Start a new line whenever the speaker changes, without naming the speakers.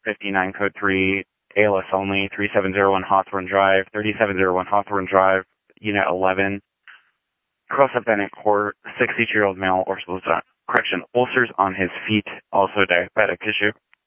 59, code 3, ALS only, 3701 Hawthorne Drive, 3701 Hawthorne Drive, Unit 11. Cross up Bennett Court, 62-year-old male, ulcers on his feet, also diabetic issue.